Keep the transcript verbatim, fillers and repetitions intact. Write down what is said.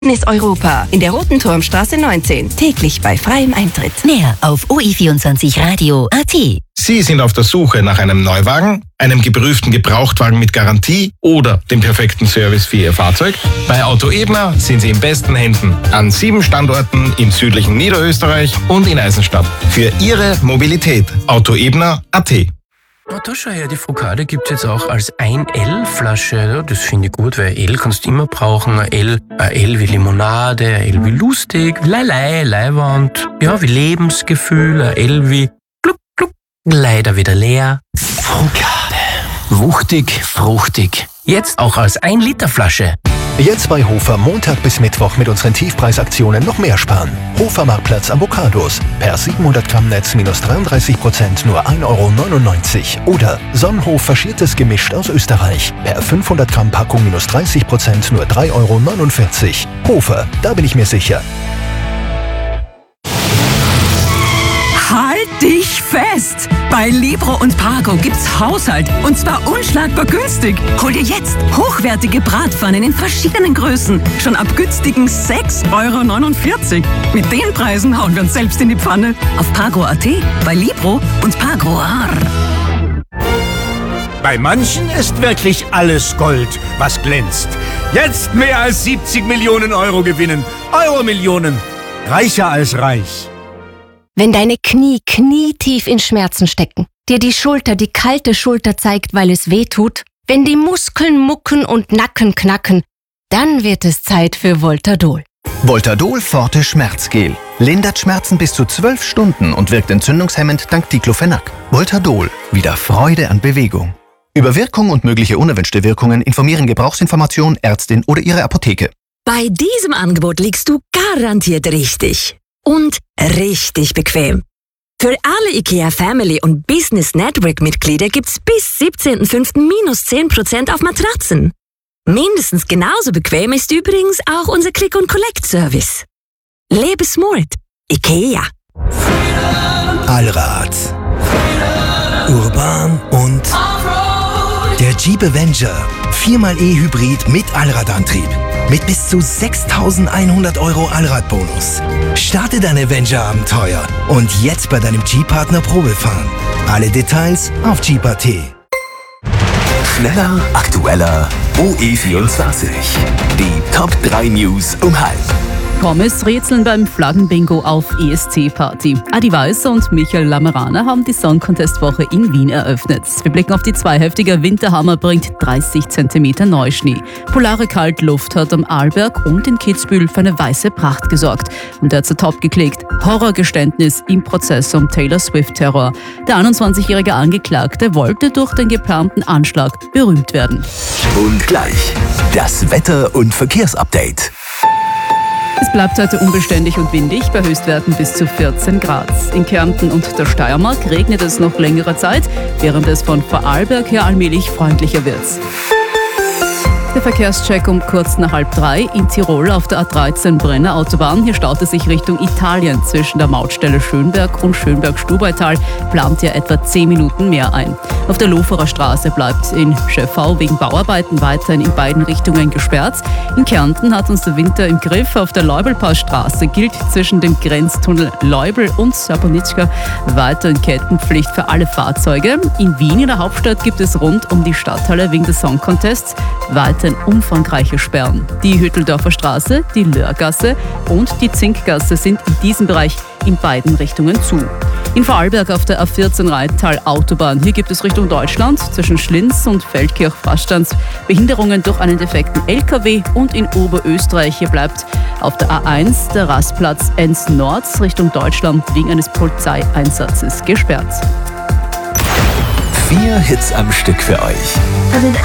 Ist Europa in der Roten Turmstraße neunzehn. Täglich bei freiem Eintritt. Mehr auf o i vierundzwanzig radio punkt a t. Sie sind auf der Suche nach einem Neuwagen, einem geprüften Gebrauchtwagen mit Garantie oder dem perfekten Service für Ihr Fahrzeug? Bei Auto Ebner sind Sie in besten Händen. An sieben Standorten im südlichen Niederösterreich und in Eisenstadt. Für Ihre Mobilität. Auto Ebner punkt a t. Oh, da schau her, die Focaccia gibt es jetzt auch als ein L-Flasche. Ja, das finde ich gut, weil L kannst du immer brauchen. Ein L, ein L wie Limonade, ein L wie lustig, Leilei, Leiwand, ja, wie Lebensgefühl, ein L wie gluck, gluck, leider wieder leer. Focaccia. Wuchtig, fruchtig. Jetzt auch als ein Liter Flasche. Jetzt bei Hofer Montag bis Mittwoch mit unseren Tiefpreisaktionen noch mehr sparen. Hofer Marktplatz Avocados. Per siebenhundert Gramm Netz minus dreiunddreißig Prozent nur ein Euro neunundneunzig. Oder Sonnenhof faschiertes gemischt aus Österreich. Per fünfhundert Gramm Packung minus dreißig Prozent nur drei Euro neunundvierzig. Hofer, da bin ich mir sicher. Halt dich fest! Bei Libro und Pago gibt's Haushalt und zwar unschlagbar günstig. Hol dir jetzt hochwertige Bratpfannen in verschiedenen Größen. Schon ab günstigen sechs Euro neunundvierzig. Mit den Preisen hauen wir uns selbst in die Pfanne. Auf Pago punkt a t, bei Libro und Pago. Bei manchen ist wirklich alles Gold, was glänzt. Jetzt mehr als siebzig Millionen Euro gewinnen. Euro-Millionen. Reicher als reich. Wenn deine Knie knietief in Schmerzen stecken, dir die Schulter die kalte Schulter zeigt, weil es weh tut, wenn die Muskeln mucken und Nacken knacken, dann wird es Zeit für Voltadol. Voltadol Forte Schmerzgel. Lindert Schmerzen bis zu zwölf Stunden und wirkt entzündungshemmend dank Diclofenac. Voltadol. Wieder Freude an Bewegung. Über Wirkung und mögliche unerwünschte Wirkungen informieren Gebrauchsinformation, Ärztin oder Ihre Apotheke. Bei diesem Angebot liegst du garantiert richtig. Und richtig bequem. Für alle IKEA Family und Business Network Mitglieder gibt's bis siebzehnten fünften minus zehn Prozent auf Matratzen. Mindestens genauso bequem ist übrigens auch unser Click-and-Collect-Service. Lebe smart. IKEA. Allrad. Urban und der Jeep Avenger. Viermal E-Hybrid mit Allradantrieb. Mit bis zu sechstausendeinhundert Euro Allradbonus. Starte dein Avenger-Abenteuer und jetzt bei deinem Jeep-Partner Probefahren. Alle Details auf Jeep punkt a t. Schneller, aktueller, O E vierundzwanzig. Die Top drei News um halb. Pommes-Rätseln beim Flaggenbingo auf E S C-Party. Adi Weißer und Michael Lamerana haben die Song Contest-Woche in Wien eröffnet. Wir blicken auf die zweiheftige Winterhammer bringt dreißig Zentimeter Neuschnee. Polare Kaltluft hat am Arlberg und in Kitzbühel für eine weiße Pracht gesorgt. Und der zu Top geklickt. Horrorgeständnis im Prozess um Taylor Swift-Terror. Der einundzwanzigjährige Angeklagte wollte durch den geplanten Anschlag berühmt werden. Und gleich das Wetter- und Verkehrsupdate. Es bleibt heute unbeständig und windig, bei Höchstwerten bis zu vierzehn Grad. In Kärnten und der Steiermark regnet es noch längere Zeit, während es von Vorarlberg her allmählich freundlicher wird. Der Verkehrscheck um kurz nach halb drei in Tirol auf der A dreizehn Brenner Autobahn. Hier staut es sich Richtung Italien zwischen der Mautstelle Schönberg und Schönberg-Stubaital. Plant ihr etwa zehn Minuten mehr ein. Auf der Loferer Straße bleibt in Schäffau wegen Bauarbeiten weiterhin in beiden Richtungen gesperrt. In Kärnten hat uns der Winter im Griff. Auf der Leubelpassstraße gilt zwischen dem Grenztunnel Leubel und Saponitschka weiterhin Kettenpflicht für alle Fahrzeuge. In Wien, in der Hauptstadt, gibt es rund um die Stadthalle wegen des Song Contests weiter umfangreiche Sperren. Die Hütteldorfer Straße, die Lörgasse und die Zinkgasse sind in diesem Bereich in beiden Richtungen zu. In Vorarlberg auf der A vierzehn Rheintal Autobahn. Hier gibt es Richtung Deutschland zwischen Schlinz und Feldkirch-Faschstands Behinderungen durch einen defekten L K W und in Oberösterreich. Hier bleibt auf der A eins der Rastplatz Enns Nord Richtung Deutschland wegen eines Polizeieinsatzes gesperrt. Vier Hits am Stück für euch.